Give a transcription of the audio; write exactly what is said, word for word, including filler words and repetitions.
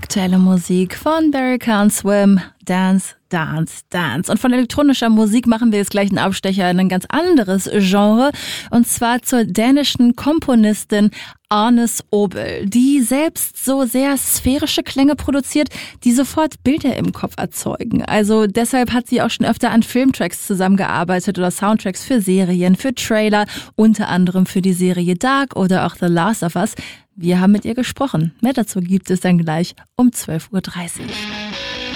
aktuelle Musik von Barry Can't Swim, Dance, Dance, Dance. Und von elektronischer Musik machen wir jetzt gleich einen Abstecher in ein ganz anderes Genre. Und zwar zur dänischen Komponistin Agnes Obel, die selbst so sehr sphärische Klänge produziert, die sofort Bilder im Kopf erzeugen. Also deshalb hat sie auch schon öfter an Filmtracks zusammengearbeitet oder Soundtracks für Serien, für Trailer, unter anderem für die Serie Dark oder auch The Last of Us. Wir haben mit ihr gesprochen. Mehr dazu gibt es dann gleich um zwölf Uhr dreißig.